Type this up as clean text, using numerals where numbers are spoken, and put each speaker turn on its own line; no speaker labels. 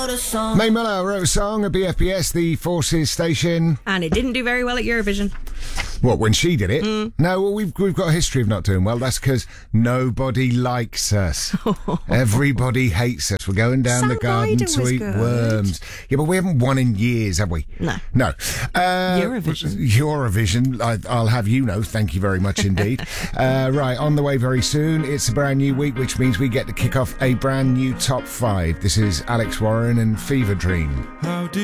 wrote a song.
Mae Muller wrote a song at BFBS, the Forces station.
And it didn't do very well at Eurovision.
What, when she did it? No, well, we've got a history of not doing well. That's because nobody likes us. Everybody hates us. We're going down the
Sam
garden
Ryder
to
was
eat
good.
worms. Yeah, but we haven't won in years, have we?
No.
No.
Eurovision.
I'll have you know. Thank you very much indeed. Right, on the way very soon. It's a brand new week, which means we get to kick off a brand new top 5. This is Alex Warren and Fever Dream.